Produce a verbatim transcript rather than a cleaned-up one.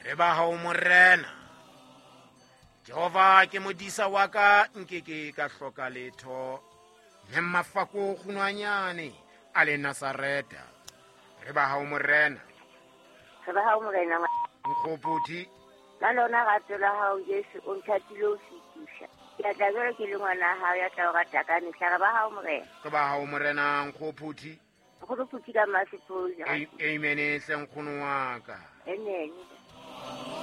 re ba hao morena. Jehova ke modisa wa ka nkeke ka hloka letho. Mme mafako kgunwanyane a le Nasareta. Re ba hao morena. Re ba hao morena. Nkgopoti. La lona gato la hao Jesu o nthatile o fitisha. Ya tla jwale ke le ngwana hao ya tla o rata ka mehla. Re ba hao morena. Re ba hao morena Nkgopoti. Nkgopoti ka Masepodi. Amen hle nkgono wa ka. Amen.